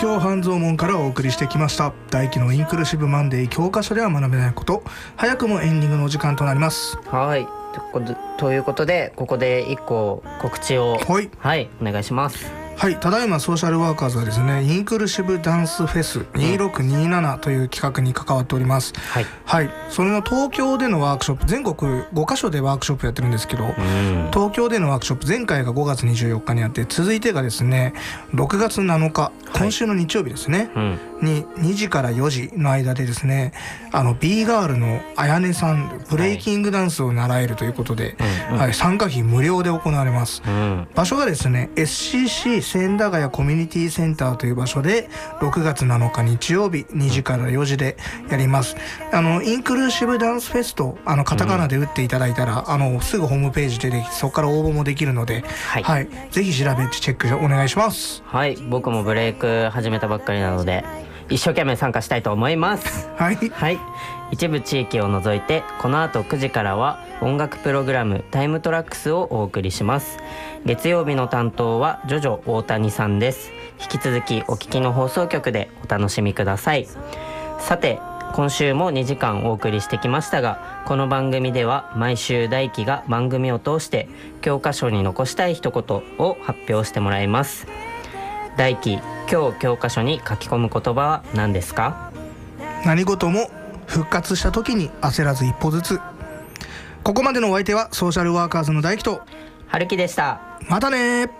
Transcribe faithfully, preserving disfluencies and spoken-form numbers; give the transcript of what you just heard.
京半蔵門からお送りしてきました大輝のインクルーシブマンデー教科書では学べないこと、早くもエンディングのお時間となります。 はいということで、ここでいっこ告知をはい、 はい、お願いします。 はい、ただいまソーシャルワーカーズはですね、インクルーシブダンスフェスにせんろくじゅうななという企画に関わっております。 はい、 はい、それの東京でのワークショップ、全国ごカ所でワークショップやってるんですけど、 うん、 東京でのワークショップ、前回がごがつにじゅうよっかにあって、続いてがですねろくがつなのか、今週の日曜日ですね、はい、ににじからよじの間でですね、あの B ガールのあやねさん、ブレイキングダンスを習えるということで、はいはい、参加費無料で行われます。うん、場所がですね エスシーシー 千駄ヶ谷コミュニティセンターという場所でろくがつなのか日曜日にじからよじでやります。あのインクルーシブダンスフェスとあのカタカナで打っていただいたら、うん、あのすぐホームページででき、そこから応募もできるので、はいはい、ぜひ調べてチェックお願いします。 はい、僕もブレイク始めたばっかりなので一生懸命参加したいと思います。 はい、 はい、一部地域を除いてこの後くじからは音楽プログラムタイムトラックスをお送りします。月曜日の担当はジョジョ大谷さんです。引き続きお聞きの放送局でお楽しみください。さて今週もにじかんお送りしてきましたが、この番組では毎週大輝が番組を通して教科書に残したい一言を発表してもらいます。大輝、今日教科書に書き込む言葉は何ですか？ 何事も復活した時に焦らず一歩ずつ。ここまでのお相手はソーシャルワーカーズの大輝と春樹でした。 またね。